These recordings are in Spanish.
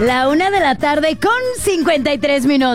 La 1:53 p.m.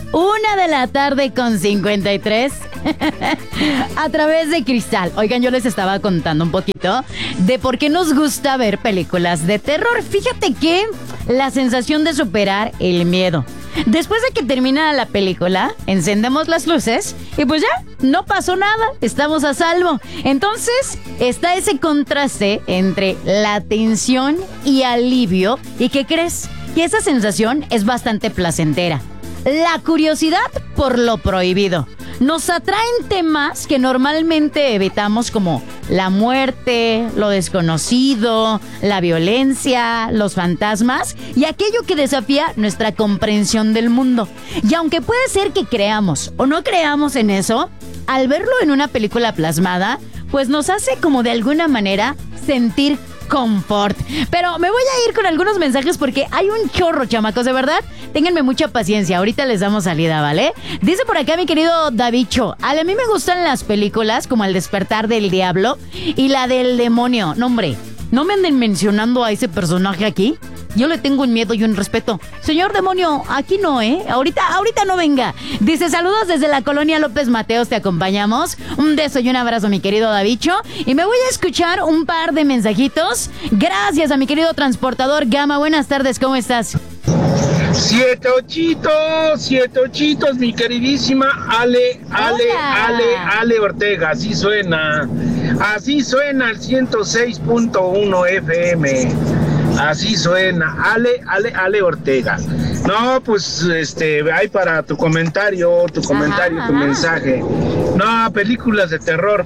1:53 p.m. a través de Cristal. Oigan, yo les estaba contando un poquito de por qué nos gusta ver películas de terror. Fíjate que la sensación de superar el miedo. Después de que termina la película, encendemos las luces y pues ya, no pasó nada, estamos a salvo. Entonces, está ese contraste entre la tensión y alivio. ¿Y qué crees? Que esa sensación es bastante placentera. La curiosidad por lo prohibido. Nos atraen temas que normalmente evitamos, como la muerte, lo desconocido, la violencia, los fantasmas y aquello que desafía nuestra comprensión del mundo. Y aunque puede ser que creamos o no creamos en eso, al verlo en una película plasmada, pues nos hace como de alguna manera sentir confort. Pero me voy a ir con algunos mensajes porque hay un chorro, chamacos, de verdad. Ténganme mucha paciencia, ahorita les damos salida, ¿vale? Dice por acá mi querido Davicho: a mí me gustan las películas como El despertar del diablo y la del demonio. No, hombre, no me anden mencionando a ese personaje aquí. Yo le tengo un miedo y un respeto. Señor demonio, aquí no, Ahorita no venga. Dice: saludos desde la colonia López Mateos, te acompañamos. Un beso y un abrazo, mi querido Davicho. Y me voy a escuchar un par de mensajitos. Gracias a mi querido transportador Gama. Buenas tardes, ¿cómo estás? Siete ochitos, mi queridísima Ale Ortega. Así suena el 106.1 FM. Así suena, Ale Ortega. No, pues, hay para tu comentario, tu mensaje. No, películas de terror.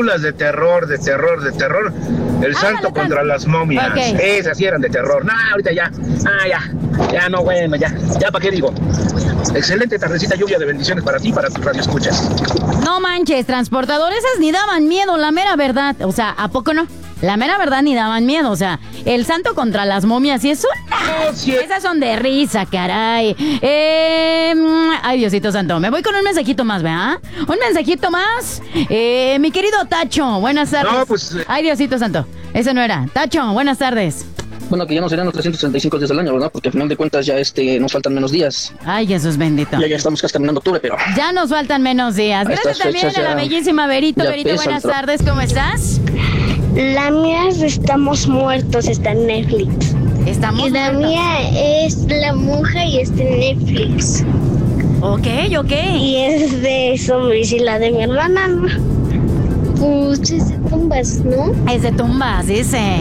El santo contra las momias. Okay. Esas sí eran de terror. No, ahorita ya. Ya no, bueno, ya para qué digo. Excelente tardecita, lluvia de bendiciones para ti y para tus radioescuchas. No manches, transportador, esas ni daban miedo, la mera verdad. O sea, ¿a poco no? La mera verdad ni daban miedo, o sea, el santo contra las momias y eso, esas son de risa, caray. Ay, Diosito santo, me voy con un mensajito más, ¿verdad? Un mensajito más. Mi querido Tacho, buenas tardes. No, pues... Ay, Diosito santo, ese no era. Tacho, buenas tardes. Bueno, que ya no serán los 365 días del año, ¿verdad? Porque al final de cuentas ya nos faltan menos días. Ay, Jesús bendito. Ya estamos casi terminando octubre, pero... Ya nos faltan menos días. Gracias también a la bellísima Verito. Verito, buenas tardes, ¿cómo estás? La mía es Estamos Muertos, está en Netflix. Estamos y la muertos. mía es La Monja y está en Netflix. Ok. Y es de zombies. Y la de mi hermana, pues es de tumbas, ¿no? Es de tumbas, dice.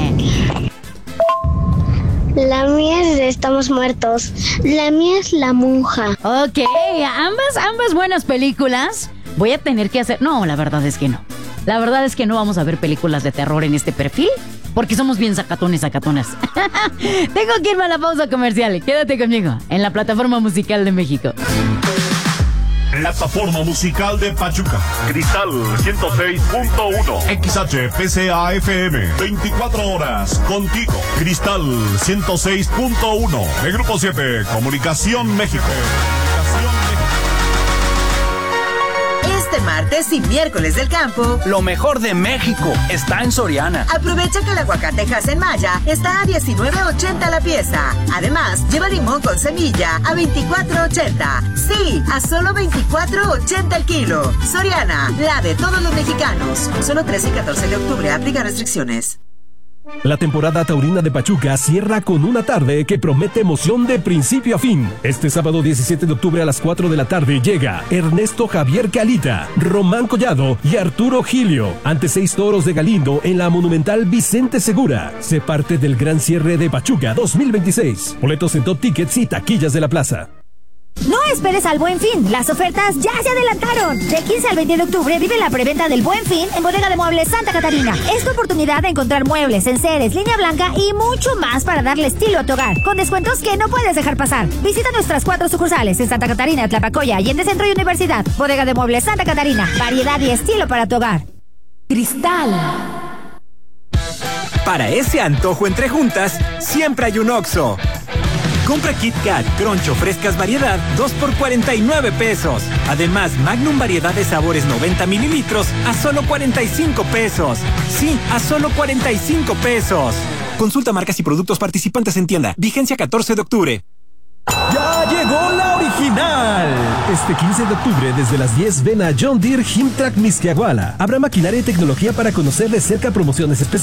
La mía es de Estamos Muertos. La mía es La Monja. Ok, ambas buenas películas. Voy a tener que hacer... No, la verdad es que no. La verdad es que no vamos a ver películas de terror en este perfil, porque somos bien sacatonas. Tengo que irme a la pausa comercial. Quédate conmigo en la plataforma musical de México. Plataforma musical de Pachuca. Cristal 106.1. XHPCA-FM. 24 horas contigo. Cristal 106.1. De Grupo 7. Comunicación México. Este martes y miércoles del campo, lo mejor de México está en Soriana. Aprovecha que el aguacatejas en Maya está a $19.80 la pieza. Además, lleva limón con semilla a $24.80. Sí, a solo $24.80 el kilo. Soriana, la de todos los mexicanos. Solo 13 y 14 de octubre, aplica restricciones. La temporada taurina de Pachuca cierra con una tarde que promete emoción de principio a fin. Este sábado 17 de octubre a las 4 de la tarde llega Ernesto Javier Calita, Román Collado y Arturo Gilio ante 6 toros de Galindo en la monumental Vicente Segura. Sé parte del gran cierre de Pachuca 2026. Boletos en Top Tickets y taquillas de la plaza. No esperes al Buen Fin, las ofertas ya se adelantaron. Del 15 al 20 de octubre vive la preventa del Buen Fin en Bodega de Muebles Santa Catarina. Es tu oportunidad de encontrar muebles, enseres, línea blanca y mucho más para darle estilo a tu hogar, con descuentos que no puedes dejar pasar. Visita nuestras 4 sucursales en Santa Catarina, Tlapacoya, Allende Centro y Universidad. Bodega de Muebles Santa Catarina, variedad y estilo para tu hogar. Cristal. Para ese antojo entre juntas, siempre hay un Oxxo. Compra Kit Kat, Crunch o frescas variedad, 2 por 49 pesos. Además, Magnum variedad de sabores 90 mililitros a solo 45 pesos. Sí, a solo 45 pesos. Consulta marcas y productos participantes en tienda. Vigencia 14 de octubre. ¡Ya llegó la original! Este 15 de octubre, desde las 10, ven a John Deere Himtrack Mixquiahuala. Habrá maquinaria y tecnología para conocer de cerca promociones especiales